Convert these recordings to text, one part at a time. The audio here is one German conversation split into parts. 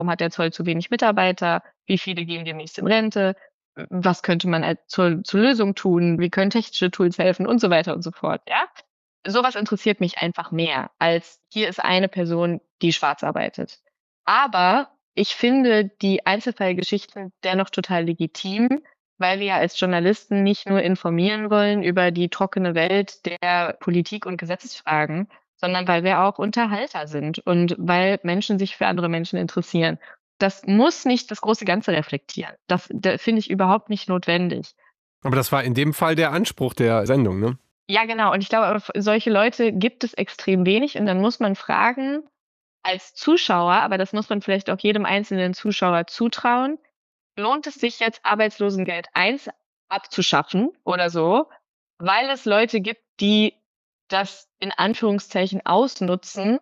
Warum hat der Zoll zu wenig Mitarbeiter? Wie viele gehen demnächst in Rente? Was könnte man zur Lösung tun? Wie können technische Tools helfen? Und so weiter und so fort, ja? Sowas interessiert mich einfach mehr, als hier ist eine Person, die schwarz arbeitet. Aber ich finde die Einzelfallgeschichten dennoch total legitim, weil wir ja als Journalisten nicht nur informieren wollen über die trockene Welt der Politik und Gesetzesfragen, sondern weil wir auch Unterhalter sind und weil Menschen sich für andere Menschen interessieren. Das muss nicht das große Ganze reflektieren. Das finde ich überhaupt nicht notwendig. Aber das war in dem Fall der Anspruch der Sendung, ne? Ja, genau. Und ich glaube, solche Leute gibt es extrem wenig. Und dann muss man fragen, als Zuschauer, aber das muss man vielleicht auch jedem einzelnen Zuschauer zutrauen, lohnt es sich jetzt, Arbeitslosengeld 1 abzuschaffen oder so, weil es Leute gibt, die das in Anführungszeichen ausnutzen?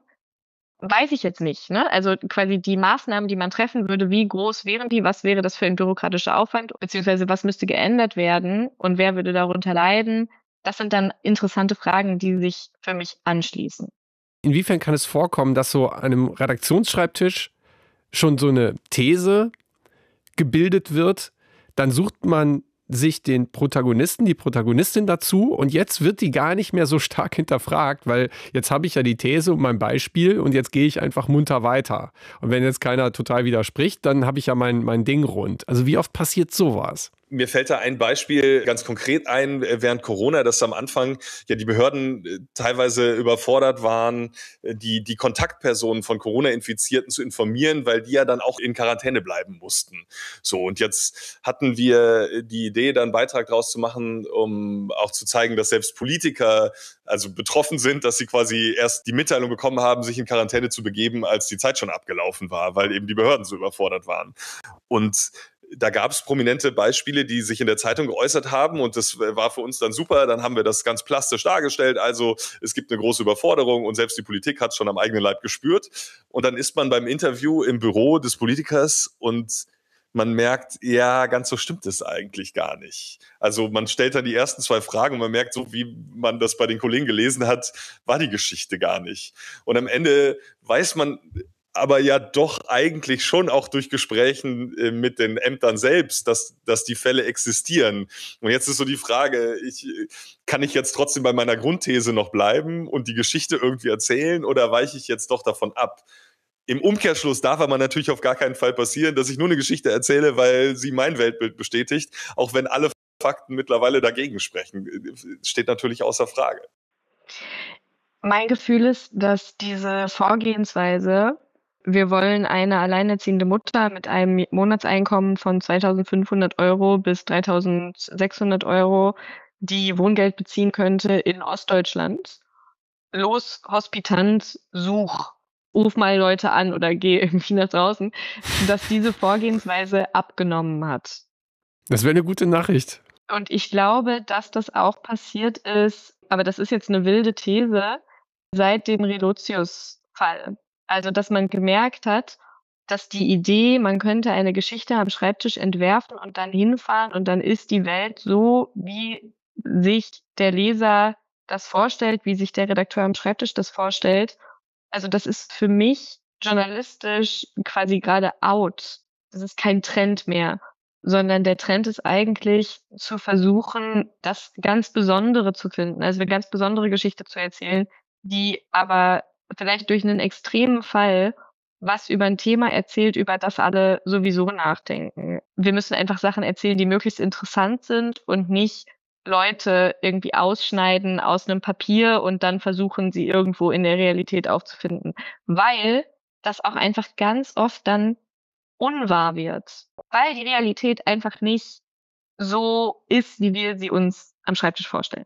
Weiß ich jetzt nicht, ne? Also quasi die Maßnahmen, die man treffen würde, wie groß wären die? Was wäre das für ein bürokratischer Aufwand? Beziehungsweise was müsste geändert werden? Und wer würde darunter leiden? Das sind dann interessante Fragen, die sich für mich anschließen. Inwiefern kann es vorkommen, dass so an einem Redaktionsschreibtisch schon so eine These gebildet wird? Dann sucht man sich den Protagonisten, die Protagonistin dazu und jetzt wird die gar nicht mehr so stark hinterfragt, weil jetzt habe ich ja die These und mein Beispiel und jetzt gehe ich einfach munter weiter. Und wenn jetzt keiner total widerspricht, dann habe ich ja mein Ding rund. Also wie oft passiert sowas? Mir fällt da ein Beispiel ganz konkret ein, während Corona, dass am Anfang ja die Behörden teilweise überfordert waren, die Kontaktpersonen von Corona-Infizierten zu informieren, weil die ja dann auch in Quarantäne bleiben mussten. So, und jetzt hatten wir die Idee, da einen Beitrag draus zu machen, um auch zu zeigen, dass selbst Politiker also betroffen sind, dass sie quasi erst die Mitteilung bekommen haben, sich in Quarantäne zu begeben, als die Zeit schon abgelaufen war, weil eben die Behörden so überfordert waren. Und da gab es prominente Beispiele, die sich in der Zeitung geäußert haben und das war für uns dann super. Dann haben wir das ganz plastisch dargestellt. Also es gibt eine große Überforderung und selbst die Politik hat es schon am eigenen Leib gespürt. Und dann ist man beim Interview im Büro des Politikers und man merkt, ja, ganz so stimmt es eigentlich gar nicht. Also man stellt dann die ersten 2 Fragen und man merkt, so wie man das bei den Kollegen gelesen hat, war die Geschichte gar nicht. Und am Ende weiß man aber ja doch eigentlich schon auch durch Gesprächen mit den Ämtern selbst, dass die Fälle existieren. Und jetzt ist so die Frage, kann ich jetzt trotzdem bei meiner Grundthese noch bleiben und die Geschichte irgendwie erzählen oder weiche ich jetzt doch davon ab? Im Umkehrschluss darf aber natürlich auf gar keinen Fall passieren, dass ich nur eine Geschichte erzähle, weil sie mein Weltbild bestätigt, auch wenn alle Fakten mittlerweile dagegen sprechen. Steht natürlich außer Frage. Mein Gefühl ist, dass diese Vorgehensweise, wir wollen eine alleinerziehende Mutter mit einem Monatseinkommen von 2.500 € bis 3.600 €, die Wohngeld beziehen könnte in Ostdeutschland. Los, Hospitant, ruf mal Leute an oder geh irgendwie nach draußen, dass diese Vorgehensweise abgenommen hat. Das wäre eine gute Nachricht. Und ich glaube, dass das auch passiert ist, aber das ist jetzt eine wilde These, seit dem Relotius-Fall. Also, dass man gemerkt hat, dass die Idee, man könnte eine Geschichte am Schreibtisch entwerfen und dann hinfahren und dann ist die Welt so, wie sich der Leser das vorstellt, wie sich der Redakteur am Schreibtisch das vorstellt. Also, das ist für mich journalistisch quasi gerade out. Das ist kein Trend mehr, sondern der Trend ist eigentlich zu versuchen, das ganz Besondere zu finden, also 'ne ganz besondere Geschichte zu erzählen, die aber vielleicht durch einen extremen Fall was über ein Thema erzählt, über das alle sowieso nachdenken. Wir müssen einfach Sachen erzählen, die möglichst interessant sind und nicht Leute irgendwie ausschneiden aus einem Papier und dann versuchen, sie irgendwo in der Realität aufzufinden, weil das auch einfach ganz oft dann unwahr wird, weil die Realität einfach nicht so ist, wie wir sie uns am Schreibtisch vorstellen.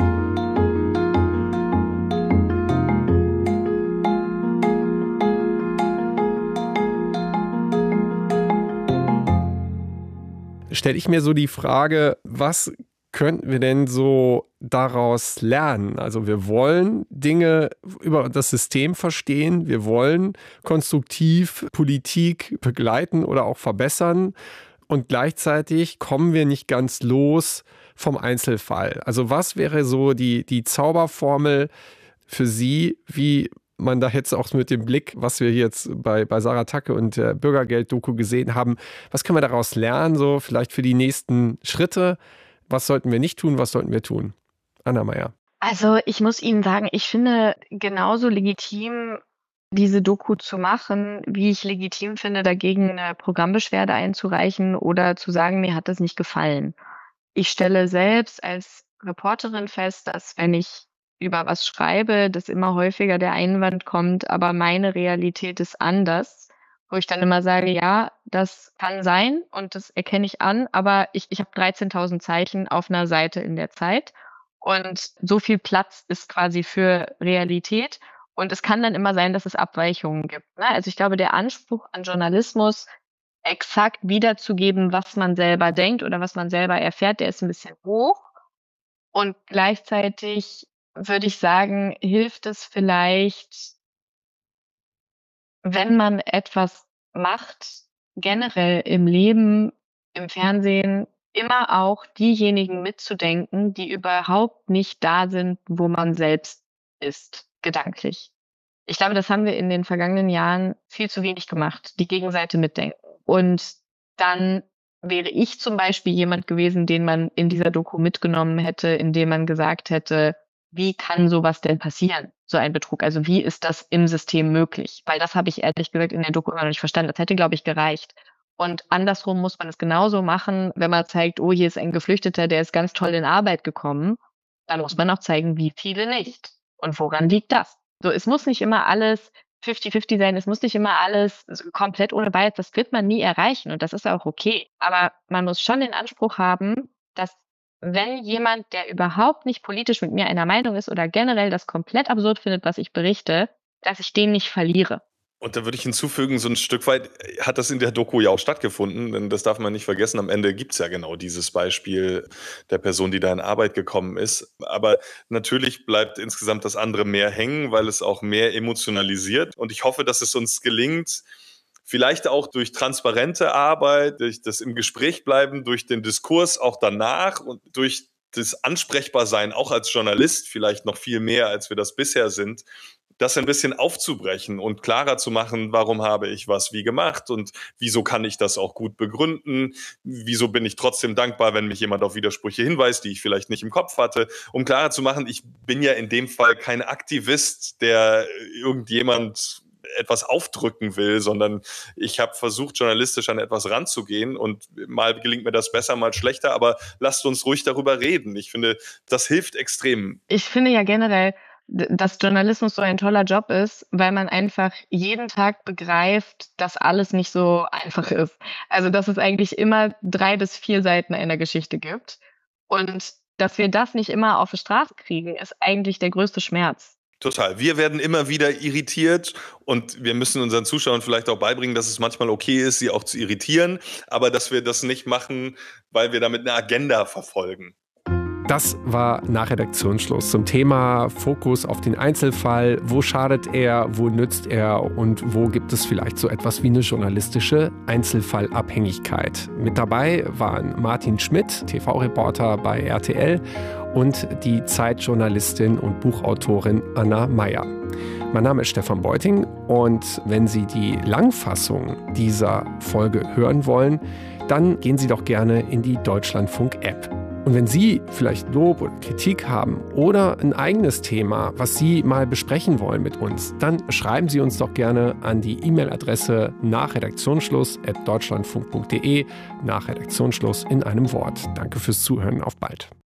Stelle ich mir so die Frage, was könnten wir denn so daraus lernen? Also wir wollen Dinge über das System verstehen, wir wollen konstruktiv Politik begleiten oder auch verbessern und gleichzeitig kommen wir nicht ganz los vom Einzelfall. Also was wäre so die Zauberformel für Sie, wie man da jetzt auch mit dem Blick, was wir jetzt bei Sarah Tacke und der Bürgergeld-Doku gesehen haben, was kann man daraus lernen, so vielleicht für die nächsten Schritte? Was sollten wir nicht tun, was sollten wir tun? Anna Meyer. Also ich muss Ihnen sagen, ich finde genauso legitim, diese Doku zu machen, wie ich legitim finde, dagegen eine Programmbeschwerde einzureichen oder zu sagen, mir hat das nicht gefallen. Ich stelle selbst als Reporterin fest, dass wenn ich über was schreibe, dass immer häufiger der Einwand kommt, aber meine Realität ist anders, wo ich dann immer sage, ja, das kann sein und das erkenne ich an, aber ich habe 13.000 Zeichen auf einer Seite in der Zeit und so viel Platz ist quasi für Realität. Und es kann dann immer sein, dass es Abweichungen gibt. Ne? Also ich glaube, der Anspruch an Journalismus, exakt wiederzugeben, was man selber denkt oder was man selber erfährt, der ist ein bisschen hoch. Und gleichzeitig würde ich sagen, hilft es vielleicht, wenn man etwas macht, generell im Leben, im Fernsehen, immer auch diejenigen mitzudenken, die überhaupt nicht da sind, wo man selbst ist, gedanklich. Ich glaube, das haben wir in den vergangenen Jahren viel zu wenig gemacht, die Gegenseite mitdenken. Und dann wäre ich zum Beispiel jemand gewesen, den man in dieser Doku mitgenommen hätte, indem man gesagt hätte, wie kann sowas denn passieren, so ein Betrug? Also wie ist das im System möglich? Weil das habe ich ehrlich gesagt in der Doku immer noch nicht verstanden. Das hätte, glaube ich, gereicht. Und andersrum muss man es genauso machen, wenn man zeigt, oh, hier ist ein Geflüchteter, der ist ganz toll in Arbeit gekommen. Dann muss man auch zeigen, wie viele nicht. Und woran liegt das? So, es muss nicht immer alles 50-50 sein, es muss nicht immer alles komplett ohne Bias, das wird man nie erreichen und das ist auch okay. Aber man muss schon den Anspruch haben, dass wenn jemand, der überhaupt nicht politisch mit mir einer Meinung ist oder generell das komplett absurd findet, was ich berichte, dass ich den nicht verliere. Und da würde ich hinzufügen, so ein Stück weit hat das in der Doku ja auch stattgefunden, denn das darf man nicht vergessen. Am Ende gibt es ja genau dieses Beispiel der Person, die da in Arbeit gekommen ist. Aber natürlich bleibt insgesamt das andere mehr hängen, weil es auch mehr emotionalisiert. Und ich hoffe, dass es uns gelingt, vielleicht auch durch transparente Arbeit, durch das im Gespräch bleiben, durch den Diskurs auch danach und durch das Ansprechbarsein auch als Journalist vielleicht noch viel mehr, als wir das bisher sind, das ein bisschen aufzubrechen und klarer zu machen, warum habe ich was wie gemacht und wieso kann ich das auch gut begründen, wieso bin ich trotzdem dankbar, wenn mich jemand auf Widersprüche hinweist, die ich vielleicht nicht im Kopf hatte, um klarer zu machen, ich bin ja in dem Fall kein Aktivist, der irgendjemand etwas aufdrücken will, sondern ich habe versucht, journalistisch an etwas ranzugehen und mal gelingt mir das besser, mal schlechter, aber lasst uns ruhig darüber reden. Ich finde, das hilft extrem. Ich finde ja generell, dass Journalismus so ein toller Job ist, weil man einfach jeden Tag begreift, dass alles nicht so einfach ist. Also, dass es eigentlich immer 3 bis 4 Seiten einer Geschichte gibt. Und dass wir das nicht immer auf die Straße kriegen, ist eigentlich der größte Schmerz. Total. Wir werden immer wieder irritiert und wir müssen unseren Zuschauern vielleicht auch beibringen, dass es manchmal okay ist, sie auch zu irritieren, aber dass wir das nicht machen, weil wir damit eine Agenda verfolgen. Das war nach Redaktionsschluss zum Thema Fokus auf den Einzelfall. Wo schadet er, wo nützt er und wo gibt es vielleicht so etwas wie eine journalistische Einzelfallabhängigkeit? Mit dabei waren Martin Schmidt, TV-Reporter bei RTL, und die Zeitjournalistin und Buchautorin Anna Meyer. Mein Name ist Stefan Beuting und wenn Sie die Langfassung dieser Folge hören wollen, dann gehen Sie doch gerne in die Deutschlandfunk-App. Und wenn Sie vielleicht Lob oder Kritik haben oder ein eigenes Thema, was Sie mal besprechen wollen mit uns, dann schreiben Sie uns doch gerne an die E-Mail-Adresse nachredaktionsschluss@deutschlandfunk.de, nach Redaktionsschluss in einem Wort. Danke fürs Zuhören, auf bald.